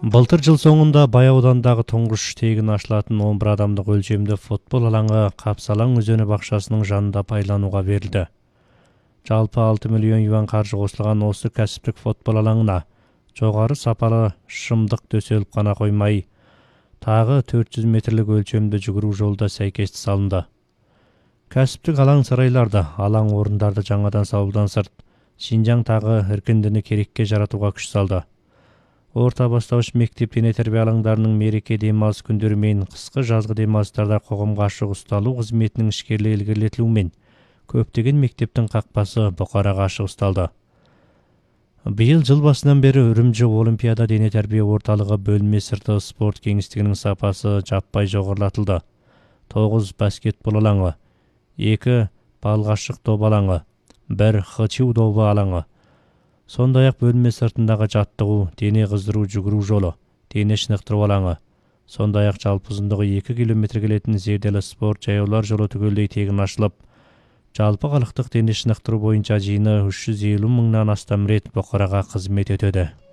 Былтыр жыл соңында Бай ауданындағы тұңғыш тегін ашылатын 11 адамдық өлчемді футбол алаңы Қапсалаң өзені бақшасының жанында пайдалануға берілді. Жалпы 6 миллион юан қаржы қосылған осы кәсіптік футбол алаңына жоғары сапалы шымдық төселіп қана қоймай, тағы 400 метрлік өлчемді жүгіру жолы да сәйкесті салынды. Кәсіптік алаң сарайларды, алаң орындарды жаңадан салудан сырт, Шинжаң тағы іркіндіні керекке жаратуға күш салды. Орта бастауыш мектеп дене тәрбие алаңдарының мереке демалыс күндері мен қысқы жазғы демалыстарда қоғамға ашық ұсталу қызметінің ішкерлі ілгерілетілуімен көптеген мектептің қақпасы бұқараға ашық ұсталды. Биыл жыл басынан бері Үрімжі Олимпиада дене тәрбие орталығы бөлме сырты спорт кеңістігінің сапасы жаппай жоғарылатылды. 9 баскетбол алаңы, 2 балғашық доп алаңы, 1 хычу добы алаңы, сондай-ақ бөлме сыртындағы жаттығу, дене қыздыру жүгіру жолы, дене шынықтыру алаңы, сондай-ақ жалпы ұзындығы 2 километр келетін зерделі спорт жаяулар жолы түгелдей тегін ашылып, жалпы халықтық дене шынықтыру бойынша жиыны 350 мыңнан астам рет бұқараға қызмет етеді.